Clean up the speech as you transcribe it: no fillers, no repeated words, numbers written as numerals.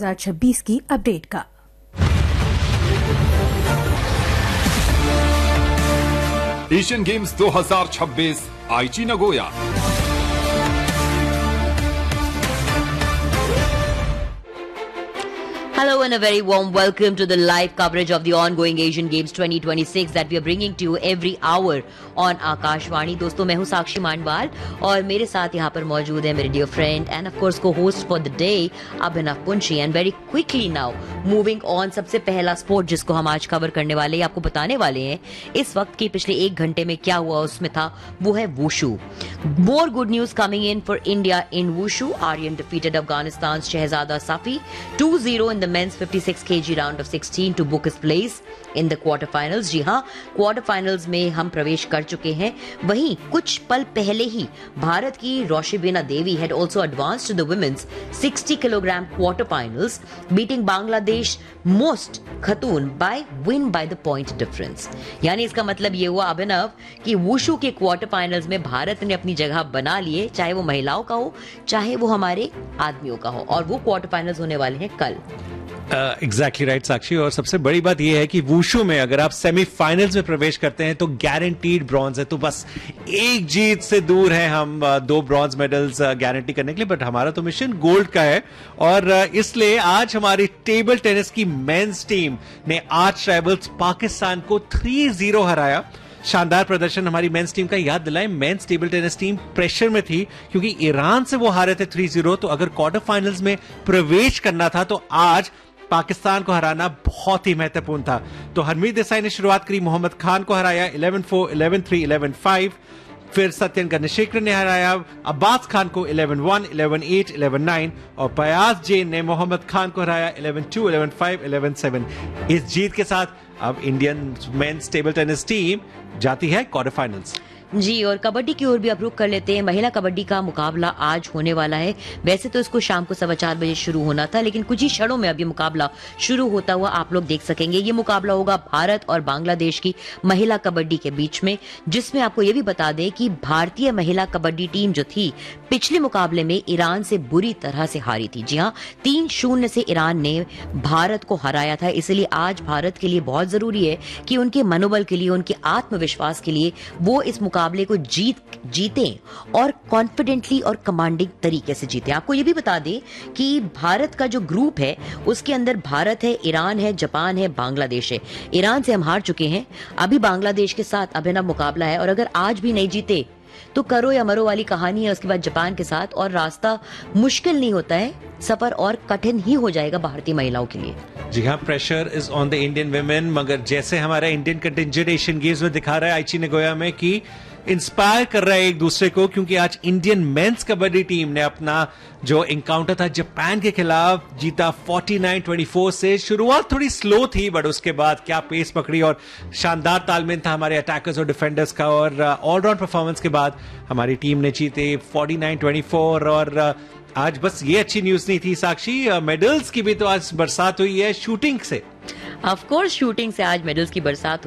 2026 की अपडेट का। Asian games 2026 आईची Nagoya. Hello and a very warm welcome to the live coverage of the ongoing Asian Games 2026 that we are bringing to you every hour on Akashvani. दोस्तों मैं हूँ साक्षी मांडवाल और मेरे साथ यहाँ पर मौजूद है मेरे dear friend and of course co-host for the day Abhinav पुंची. And very quickly now moving on, सबसे पहला स्पोर्ट जिसको हम आज कवर करने वाले हैं, आपको बताने वाले हैं इस वक्त के पिछले एक घंटे में क्या हुआ उसमें था, वो है wushu. More good news coming in for India in wushu. Aryan defeated Afghanistan's Shehzada Safi 2-0 in the men's 56 kg round of 16 to book his place in the quarterfinals. जी हाँ, क्वार्टर में हम प्रवेश कर चुके हैं. वहीं कुछ पल पहले ही भारत की रोशिबिना देवी had also advanced to the women's 60 kilogram quarterfinals, beating Bangladesh most खतून win by the point difference. यानी इसका मतलब ये हुआ अभिनव कि वुशु के क्वार्टर फाइनल्स में भारत ने अपनी जगह बना लिए, चाहे वो महिलाओं का हो चाहे वो हमारे आदमियों का हो, और वो क्वार्टर फाइनल्स होने वाले हैं कल. एग्जैक्टली राइट साक्षी. और सबसे बड़ी बात यह है कि वुशु में अगर आप सेमीफाइनल्स में प्रवेश करते हैं तो गारंटीड ब्रॉन्ज है. तो बस एक जीत से दूर है हम 2 ब्रॉन्ज मेडल्स गारंटी करने के लिए, बट हमारा तो मिशन गोल्ड का है. और इसलिए आज हमारी टेबल टेनिस की मेंस टीम ने आज ट्राइबल्स पाकिस्तान को 3-0 हराया. शानदार प्रदर्शन हमारी मेंस टीम का. याद दिलाएं, mains table tennis team pressure में थी क्योंकि ईरान से वो हारे थे 3-0. तो अगर क्वार्टर फाइनल्स में प्रवेश करना था तो आज पाकिस्तान को हराना बहुत ही महत्वपूर्ण था. तो हरमीत देसाई ने शुरुआत करी, मोहम्मद खान को हराया 11-4, 11-3, 11-5. फिर सत्यन गणशेखर ने हराया अब्बास खान को 11-1, 11-8, 11-9 और पयास जैन ने मोहम्मद खान को हराया 11-2, 11-5, 11-7. इस जीत के साथ अब Indian mains table tennis team जाती है क्वार्टर फाइनल्स. जी, और कबड्डी की ओर भी अब रुख कर लेते हैं. महिला कबड्डी का मुकाबला आज होने वाला है. वैसे तो इसको शाम को 4:15 बजे शुरू होना था, लेकिन कुछ ही क्षणों में अब ये मुकाबला शुरू होता हुआ आप लोग देख सकेंगे. ये मुकाबला होगा भारत और बांग्लादेश की महिला कबड्डी के बीच में, जिसमें आपको ये भी बता दें कि भारतीय महिला कबड्डी टीम जो थी पिछले मुकाबले में ईरान से बुरी तरह से हारी थी. जी हाँ, 3-0 से ईरान ने भारत को हराया था. इसलिए आज भारत के लिए बहुत जरूरी है कि उनके मनोबल के लिए, उनके आत्मविश्वास के लिए वो इस मुकाबले को जीतें और कॉन्फिडेंटली और कमांडिंग तरीके से जीतें. आपको यह भी बता दें कि भारत का जो ग्रुप है उसके अंदर भारत है, ईरान है, जापान है, बांग्लादेश है. ईरान से हम हार चुके हैं, अभी बांग्लादेश के साथ अभिनव मुकाबला है, और अगर आज भी नहीं जीते तो करो या मरो वाली कहानी है. उसके बाद जापान के साथ, और रास्ता मुश्किल नहीं होता है, सफर और कठिन ही हो जाएगा भारतीय महिलाओं के लिए. जी हाँ, pressure is on the Indian women. मगर जैसे हमारा इंडियन कंटिंजेंट एशियन गेम्स में दिखा रहा है आईची नगोया में कि इंस्पायर कर रहा है एक दूसरे को, क्योंकि आज इंडियन मेंस कबड्डी टीम ने अपना जो एनकाउंटर था जापान के खिलाफ जीता 49-24 से. शुरुआत थोड़ी स्लो थी, बट उसके बाद क्या पेस पकड़ी और शानदार तालमेल था हमारे अटैकर्स और डिफेंडर्स का. और ऑलराउंड परफॉर्मेंस के बाद हमारी टीम ने जीते 49-24. और आज बस ये अच्छी न्यूज नहीं थी साक्षी, मेडल्स की भी तो आज बरसात हुई है शूटिंग से. ऑफ कोर्स शूटिंग से आज मेडल्स की बरसात